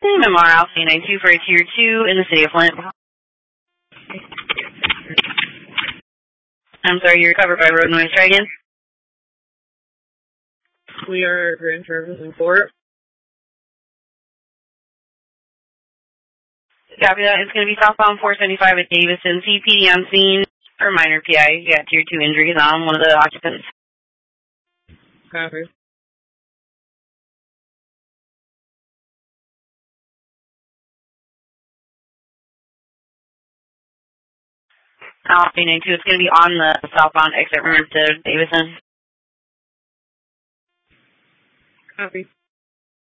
MMR Alpha 92 for a Tier 2 in the city of Flint. I'm sorry, you're covered by road noise. Try again. We are Grand Traverse in Fort. Copy that. It's going to be southbound 475 at Davison. CPD on scene for minor PI. You got Tier 2 injuries on one of the occupants. Copy. Alpha 92, it's going to be on the southbound exit ramp to Davison. Copy.